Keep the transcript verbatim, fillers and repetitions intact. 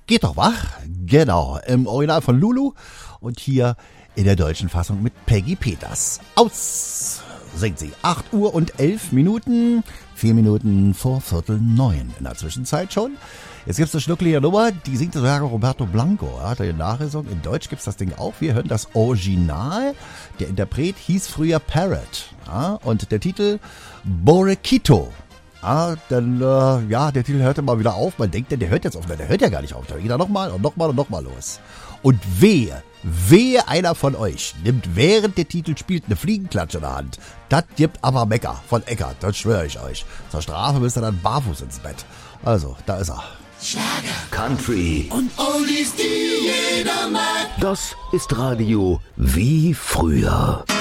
Geht doch wach? Genau, im Original von Lulu und hier in der deutschen Fassung mit Peggy Peters. Aus singt sie. acht Uhr und elf Minuten, vier Minuten vor Viertel neun in der Zwischenzeit schon. Jetzt gibt's eine schnucklige Nummer, die singt sogar Roberto Blanco. Er hat eine Nachlesung. In Deutsch gibt's das Ding auch. Wir hören das Original. Der Interpret hieß früher Parrot. Ja, und der Titel Borriquito. Ja, dann, äh, ja, der Titel hörte mal wieder auf. Man denkt, der hört jetzt auf. Der hört ja gar nicht auf. Da geht er nochmal und nochmal und nochmal los. Und wehe, wehe einer von euch nimmt während der Titel spielt eine Fliegenklatsche in der Hand. Das gibt aber Mecker von Eckart, das schwöre ich euch. Zur Strafe müsst ihr dann barfuß ins Bett. Also, da ist er. Schlager, Country und Oldies, die jeder mag. Das ist Radio wie früher.